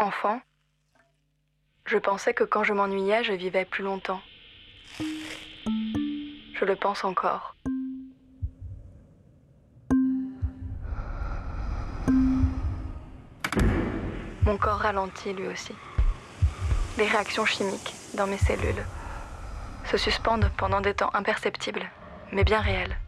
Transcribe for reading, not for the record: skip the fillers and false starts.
Enfant, je pensais que quand je m'ennuyais, je vivais plus longtemps. Je le pense encore. Mon corps ralentit lui aussi. Les réactions chimiques dans mes cellules se suspendent pendant des temps imperceptibles, mais bien réels.